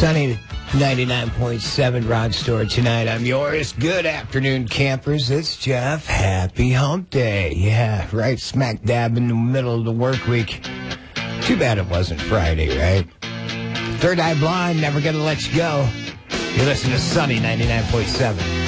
Sunny 99.7 Rod Store tonight. I'm yours. Good afternoon, campers. It's Jeff. Happy Hump Day. Yeah, right smack dab in the middle of the work week. Too bad it wasn't Friday, right? Third Eye Blind, never gonna let you go. You listen to Sunny 99.7.